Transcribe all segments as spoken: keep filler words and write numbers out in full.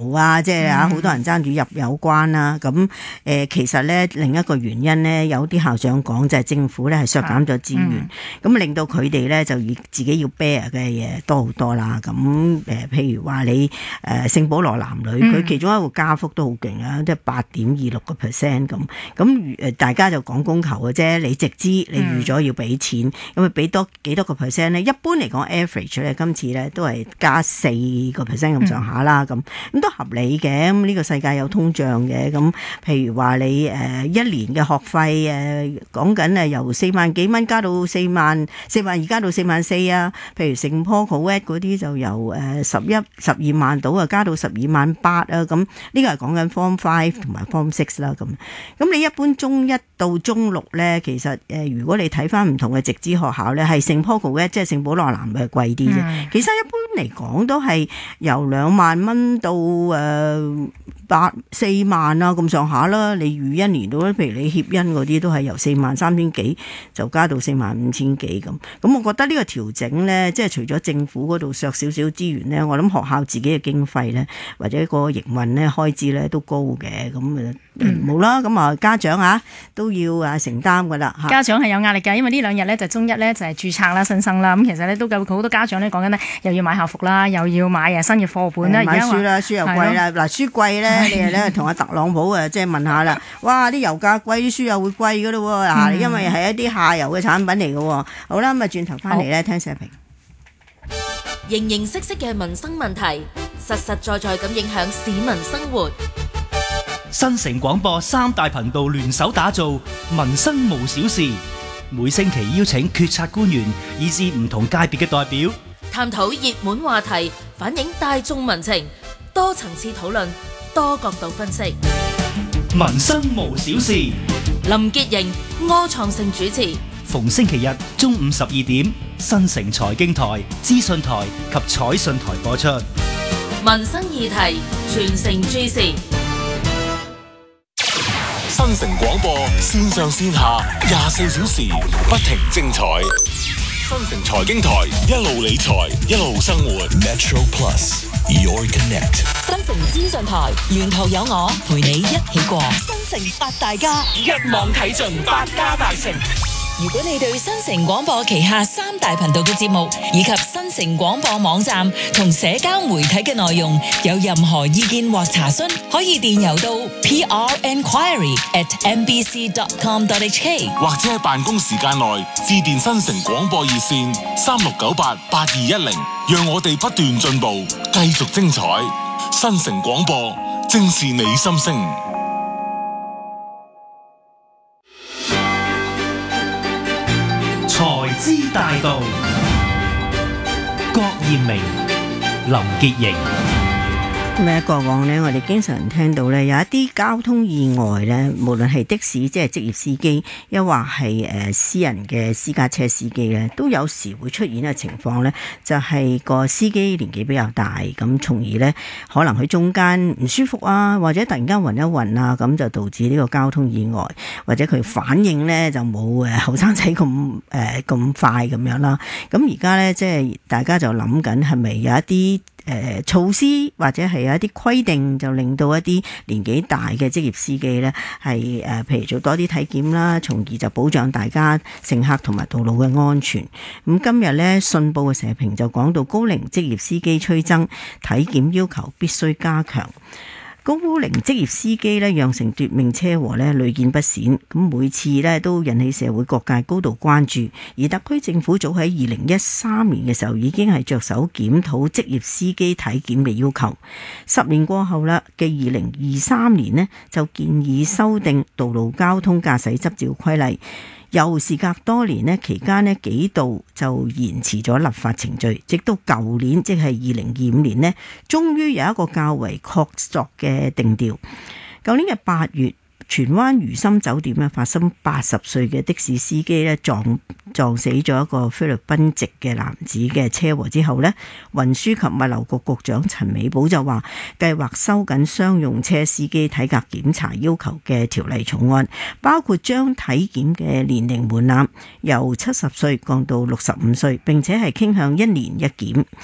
油啊，即係啊好多人爭住入有關啦。咁誒、呃、其實咧另一個原因咧，有啲校長講就係政府咧係削減咗資源，咁、嗯、令到佢哋咧就要自己要 bear 嘅嘢多好多啦。咁誒、呃、譬如話你誒、呃、聖保羅男女，佢、嗯、其中一個加幅都好勁啊，即係八點二六個 percent 咁。咁誒大家就講供求嘅啫，你直資你預咗要俾錢，咁啊俾多幾多個 percent 咧？一般嚟講 average 咧，今次咧都係加四個 percent 咁上下啦，咁咁都合理嘅。咁呢個世界有通脹嘅，咁譬如話你誒一年嘅學費誒講緊誒由四萬幾蚊加到四萬四萬二加到四萬四啊。譬如聖保羅嗰啲就由誒十一十二萬到啊加到十二萬八啊。咁呢個係講緊 form five 同埋 form six 啦。咁咁你一般中一到中六咧，其實誒如果你睇翻唔同嘅直資學校咧，係聖保羅嘅，即係聖保羅男嘅貴啲啫。嗯、其實一般嚟講都係由兩萬蚊到誒八四萬啊咁上下啦。你預一年到咧，譬如你協恩嗰啲都係由四萬三千幾就加到四萬五千幾咁。咁我覺得呢個調整咧，即係除咗政府嗰度削少少資源咧，我諗學校自己嘅經費咧，或者個營運咧開支咧都高嘅。咁誒冇啦，咁啊家長啊都要啊承擔噶啦。 家長係有壓力㗎，因為呢兩日咧就中一咧就係註冊啦新生啦。咁其實咧都有好多家長咧講緊咧，又要買校服啦，又要買誒新嘅課本啦， 買書啦，書又貴啦。嗱書貴咧，你係咧同阿特朗普啊即係問下啦。哇！啲油價貴，啲書又會貴噶咯喎。嗱、嗯，因為係一啲下游嘅產品嚟嘅喎。好啦，咁啊轉頭翻嚟咧聽社評。 形形色色嘅民生問題，實實在在咁影響市民生活。 新城廣播三大頻道聯手打造民生無小事，每星期邀請決策官員以至唔同界別嘅代表， 探討熱門話題，反映大眾民情，多層次討論，多角度分析。 民生無小事， 林潔瑩、柯創盛主持， 逢星期日中午十二點，新城財經台、資訊台及彩訊台播出。 民生議題，全城注視。 新城廣播線上線下廿四小時不停精彩。新城財經台一路理財一路生活。Metro Plus Your Connect。 新城資訊台沿途有我陪你一起過。新城八大家一網睇盡百家大成。 如果你對新城廣播旗下三大頻道嘅節目以及新城廣播網站同社交媒體嘅內容有任何意見或查詢，可以電郵到 p r enquiry at m b c dot com dot h k， 或者喺辦公時間內致電新城廣播熱線三六九八八二一零，讓我哋不斷進步，繼續精彩。新城廣播正是你心聲。 財資大道，郭艷明、林潔瑩。 咁喺過往呢，我哋經常聽到呢，有一啲交通意外呢，無論係的士即係職業司機，又或係誒私人嘅私家車司機呢，都有時會出現嘅情況呢，就係個司機年紀比較大，咁從而呢，可能佢中間唔舒服啊，或者突然間暈一暈啊，咁就導致呢個交通意外，或者佢反應呢就冇誒後生仔咁誒咁快咁樣啦。咁而家呢，即係大家就諗緊係咪有一啲誒、呃、措施或者係有一啲規定，就令到一啲年紀大嘅職業司機呢係誒，譬如做多啲體檢啦，從而就保障大家乘客同埋道路嘅安全。咁今日呢，信報嘅社評就講到高齡職業司機趨增，體檢要求必須加強。高齡職業司機咧釀成奪命車禍咧屢見不鮮，咁每次咧都引起社會各界高度關注。而特區政府早喺二零一三年嘅時候已經係着手檢討職業司機體檢嘅要求。十年過後啦，嘅二零二三年呢就建議修訂道路交通駕駛執照規例。又事隔多年呢，期間呢幾度就延遲咗立法程序，直到舊年，即係二零二五年呢，終於有一個較為確鑿嘅定調。舊年嘅八月，荃灣如心酒店咧發生八十歲嘅的士司機咧撞撞死咗一個菲律賓籍嘅男子嘅車禍之後咧，運輸及物流局局長陳美寶就話計劃收緊商用車司機體格檢查要求嘅條例草案，包括將體檢嘅年齡門檻由七十歲降到六十五歲，並且係傾向一年一檢。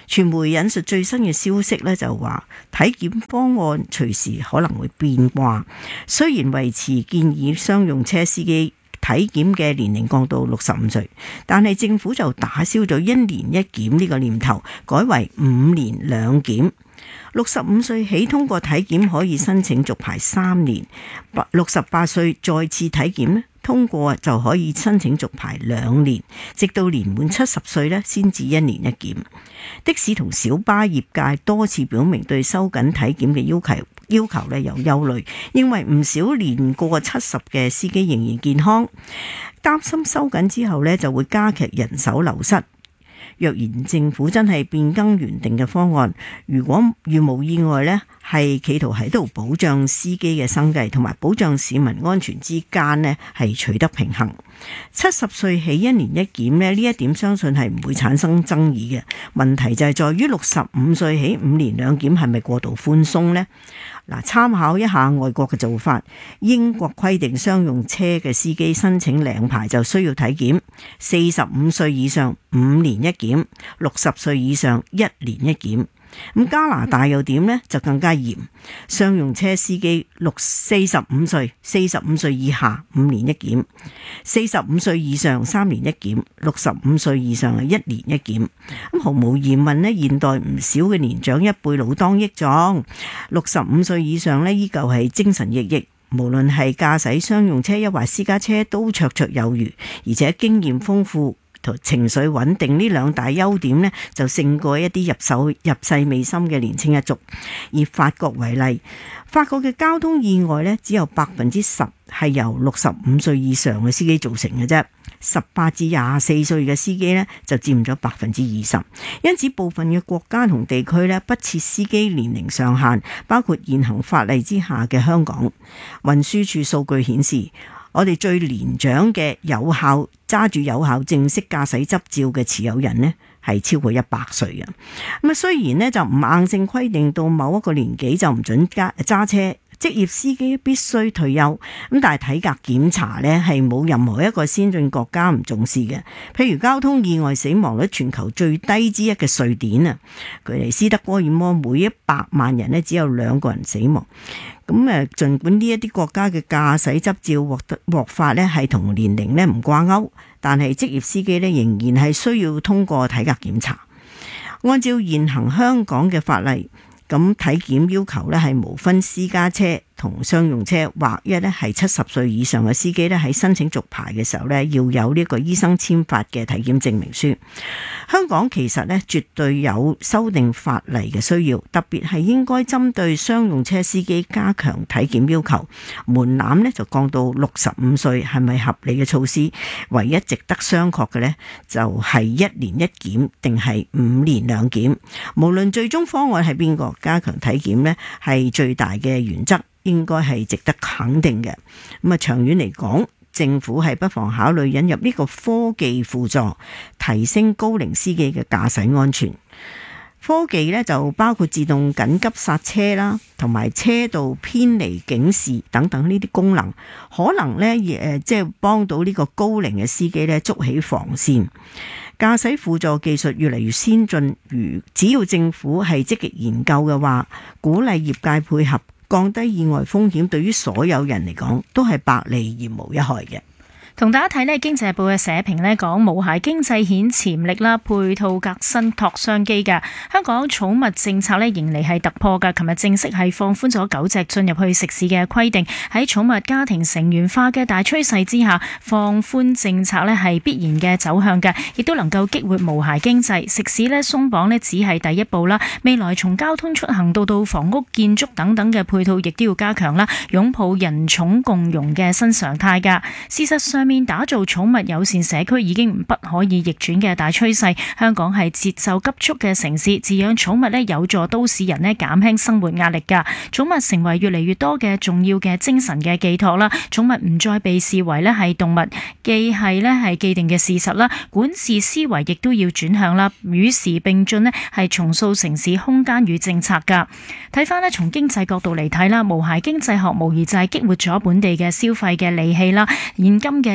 傳媒引述最新嘅消息咧，就話體檢方案隨時可能會變卦。雖然維持建議商用車司機體檢嘅年齡降到六十五歲，但係政府就打消咗一年一檢呢個念頭，改為五年兩檢。六十五歲起通過體檢可以申請續牌三年，六十八歲再次體檢咧通過就可以申請續牌兩年，直到年滿七十歲咧先至一年一檢。的士同小巴業界多次表明對收緊體檢嘅要求要求咧有憂慮，認為唔少年過七十嘅司機仍然健康，擔心收緊之後咧就會加劇人手流失。若然政府真係變更原定嘅方案，如果如無意外呢，係企圖喺度保障司機嘅生計同埋保障市民安全之間呢係取得平衡。七十歲起一年一檢呢，呢一點相信係唔會產生爭議嘅。問題就係在於六十五歲起五年兩檢係咪過度寬鬆呢？嗱，參考一下外國嘅做法，英國規定商用車嘅司機申請領牌就需要體檢，四十五歲以上五年一檢，六十歲以上一年一檢。咁加拿大又點呢？就更加嚴，商用車司機六四十五歲，四十五歲以下五年一檢，四十五歲以上三年一檢，六十五歲以上係一年一檢。咁毫無疑問呢，現代唔少嘅年長一輩老當益壯，六十五歲以上呢，依舊係精神奕奕，無論係駕駛商用車抑或私家車都綽綽有餘，而且經驗豐富。情緒穩定呢兩大優點呢，就勝過一啲入手入世未深嘅年輕一族。以法國為例，法國嘅交通意外呢，只有百分之十係由六十五歲以上嘅司機造成嘅啫，十八至廿四歲嘅司機呢，就佔咗百分之二十。因此部分嘅國家同地區呢，不設司機年齡上限，包括現行法例之下嘅香港。運輸署數據顯示，我哋最年長嘅有效揸住有效正式駕駛執照嘅持有人呢，係超過一百歲嘅。咁啊，雖然呢就唔硬性規定到某一個年紀就唔准揸揸車，職業司機必須退休。咁但係體格檢查呢係冇任何一個先進國家唔重視嘅。譬如交通意外死亡率全球最低之一嘅瑞典啊，距離斯德哥爾摩每一百萬人呢只有兩個人死亡。咁誒，儘管呢一啲國家嘅駕駛執照獲得獲發咧係同年齡咧唔掛鈎，但係職業司機咧仍然係需要通過體格檢查。按照現行香港嘅法例，咁體檢要求咧係無分私家車同商用車，或一咧係七十歲以上嘅司機咧喺申請續牌嘅時候咧要有呢個醫生簽發嘅體檢證明書。香港其實咧絕對有修訂法例嘅需要，特別係應該針對商用車司機加強體檢要求，門檻咧就降到六十五歲，係咪合理嘅措施？唯一值得商榷嘅咧就係一年一檢定係五年兩檢。無論最終方案係邊個，加強體檢咧係最大嘅原則，應該係值得肯定嘅。咁啊，長遠嚟講，政府係不妨考慮引入呢個科技輔助，提升高齡司機嘅駕駛安全。科技咧就包括自動緊急剎車啦，同埋車道偏離警示等等呢啲功能，可能咧誒即係幫到呢個高齡嘅司機咧築起防線。駕駛輔助技術越嚟越先進，如只要政府係積極研究嘅話，鼓勵業界配合，降低意外風險，對於所有人嚟講都係百利而無一害嘅。 同大家睇呢經濟日報嘅社評呢講無鞋經濟顯潛力啦，配套革新拓商機嘅香港寵物政策呢迎嚟係突破嘅。琴日正式係放寬咗狗隻進入去食肆嘅規定，喺寵物家庭成員化嘅大趨勢之下，放寬政策呢係必然嘅走向嘅，亦都能夠激活無鞋經濟。食肆呢鬆綁呢只係第一步啦，未來從交通出行到到房屋建築等等嘅配套，亦都要加強啦，擁抱人寵共融嘅新常態㗎。事實上面打造寵物友善社區已經不可以逆轉嘅大趨勢，香港係節奏急速嘅城市，飼養寵物呢有助都市人呢減輕生活壓力㗎。寵物成為越嚟越多嘅重要嘅精神嘅寄託啦，寵物唔再被視為呢係動物，既係呢係既定嘅事實啦，管治思維亦都要轉向啦，與時並進呢係重塑城市空間與政策㗎。睇翻呢從經濟角度嚟睇啦，無鞋經濟學無疑就係激活咗本地嘅消費嘅利器啦，現今嘅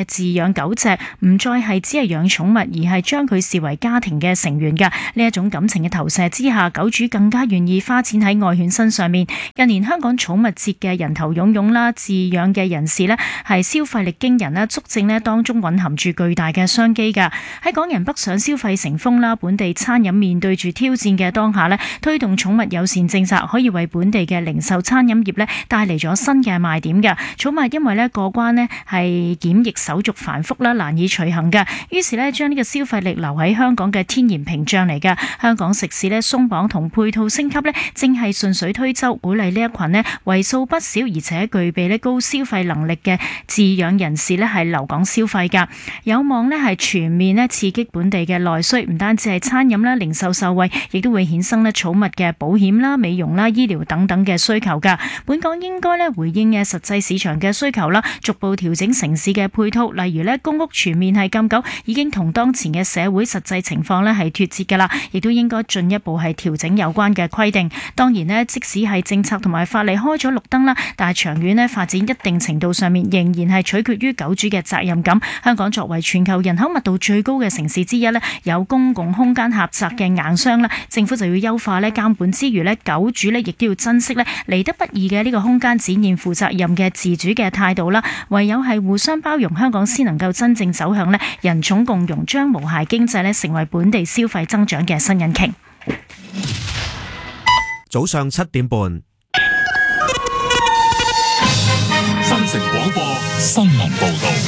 嘅飼養狗隻唔再係只係養寵物，而係將佢視為家庭嘅成員嘅。呢一種感情嘅投射之下，狗主更加願意花錢喺愛犬身上面。近年香港寵物節嘅人頭湧湧啦，飼養嘅人士呢係消費力驚人啦，足證呢當中蘊含住巨大嘅商機㗎。喺港人北上消費成風啦，本地餐飲面對住挑戰嘅當下呢，推動寵物友善政策可以為本地嘅零售餐飲業呢帶嚟咗新嘅賣點嘅。寵物因為呢過關呢係檢疫手續繁複啦，難以隨行嘅，於是呢將呢個消費力留喺香港嘅天然屏障嚟嘅。香港食肆呢鬆綁同配套升級呢，正係順水推舟，鼓勵呢一群呢為數不少而且具備呢高消費能力嘅飼養人士呢係留港消費㗎，有望呢係全面呢刺激本地嘅內需，唔單止係餐飲啦、零售受惠，亦都會衍生呢寵物嘅保險啦、美容啦、醫療等等嘅需求㗎。本港應該呢回應嘅實際市場嘅需求啦，逐步調整城市嘅配套，例如呢公屋全面係禁狗，已經同當前嘅社會實際情況呢係脫節㗎啦，亦都應該進一步係調整有關嘅規定。當然呢，即使係政策同埋法例開咗綠燈啦，但係長遠呢發展一定程度上面仍然係取決於狗主嘅責任感。香港作為全球人口密度最高嘅城市之一呢，有公共空間狹窄嘅硬傷啦，政府就要優化呢監管之餘呢，狗主呢亦都要珍惜呢嚟得不易嘅呢個空間，展現負責任嘅自主嘅態度啦。唯有係互相包容，香港先能夠真正走向呢人寵共融，將無懈經濟呢成為本地消費增長嘅新引擎。 早上七點半， 新城廣播新聞報道。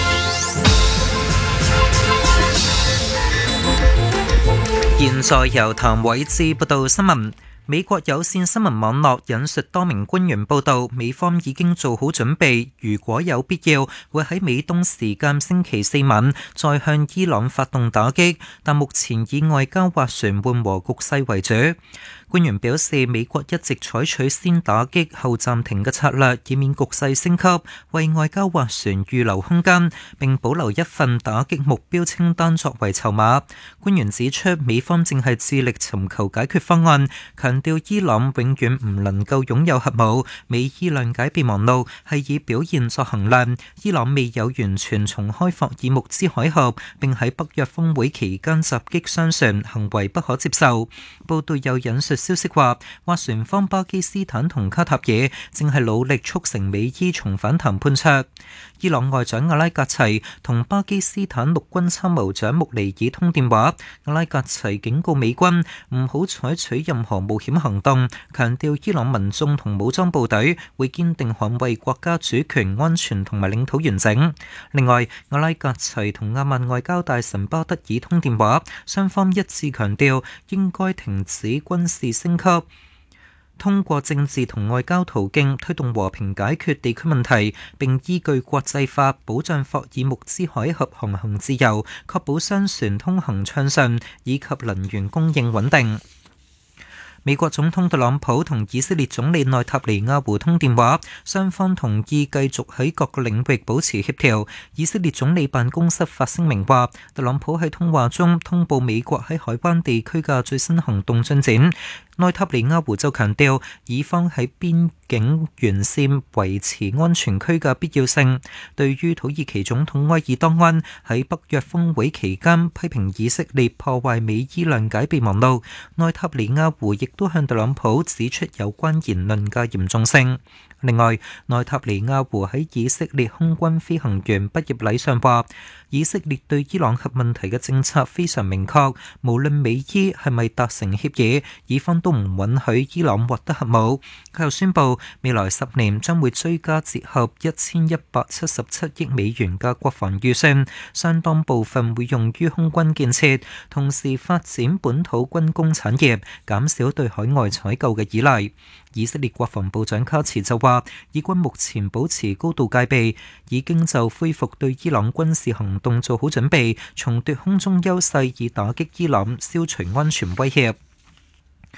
現在由譚偉志報道新聞。美國有線新聞網絡引述多名官員報道，美方已經做好準備，如果有必要，會喺美東時間星期四晚再向伊朗發動打擊，但目前以外交斡旋緩和局勢為主。官員表示，美國一直採取先打擊後暫停嘅策略，以免局勢升級，為外交斡旋預留空間，並保留一份打擊目標清單作為籌碼。官員指出，美方正係致力尋求解決方案，強調伊朗永遠唔能夠擁有核武。美伊諒解備忘錄係以表現作衡量，伊朗未有完全重開霍爾木茲海峽，並喺北約峰會期間襲擊商船，行為不可接受。報道又引述消息話，斡旋方巴基斯坦同卡塔爾正係努力促成美伊重返談判桌。伊朗外長阿拉格齊同巴基斯坦陸軍參謀長穆尼爾通電話，阿拉格齊警告美軍唔好採取任何冒險行動，強調伊朗民眾同武裝部隊會堅定捍衛國家主權、安全同埋領土完整。另外，阿拉格齊同阿曼外交大臣巴德爾通電話，雙方一致強調應該停止軍事升級，通過政治同外交途徑推動和平解決地區問題，並依據國際法保障霍爾木茲海峽航行自由，確保商船通行暢順以及能源供應穩定。美國總統特朗普同以色列總理內塔尼亞胡通電話，雙方同意繼續喺各個領域保持協調。以色列總理辦公室發聲明話，特朗普喺通話中通報美國喺海灣地區嘅最新行動進展。內塔尼亞胡就強調，以方喺邊境完善維持安全區嘅必要性。對於土耳其總統埃爾多安喺北約峰會期間批評以色列破壞美伊諒解備忘錄，內塔尼亞胡亦都向特朗普指出有關言論嘅嚴重性。另外，內塔尼亞胡喺以色列空軍飛行員畢業禮上話，以色列對伊朗核問題嘅政策非常明確，無論美伊係咪達成協議，以方都唔允許伊朗獲得核武。佢又宣布，未來十年將會追加折合一千一百七十七億美元嘅國防預算，相當部分會用於空軍建設，同時發展本土軍工產業，減少對海外採購嘅依賴。以色列國防部長卡茨就話，以軍目前保持高度戒備，已經就恢復對伊朗軍事行動做好準備，重奪空中優勢以打擊伊朗，消除安全威脅。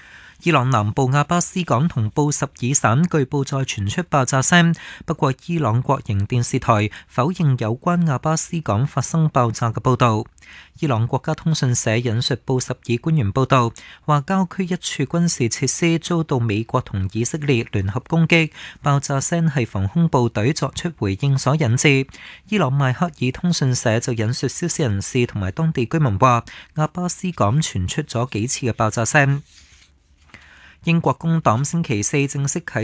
伊朗南部阿巴斯港同布什爾省據報再傳出爆炸聲，不過伊朗國營電視台否認有關阿巴斯港發生爆炸嘅報導。伊朗國家通訊社引述布什爾官員報導，話郊區一處軍事設施遭到美國同以色列聯合攻擊，爆炸聲係防空部隊作出回應所引致。伊朗邁克爾通訊社就引述消息人士同埋當地居民話，阿巴斯港傳出咗幾次嘅爆炸聲。英國工黨星期四正式啟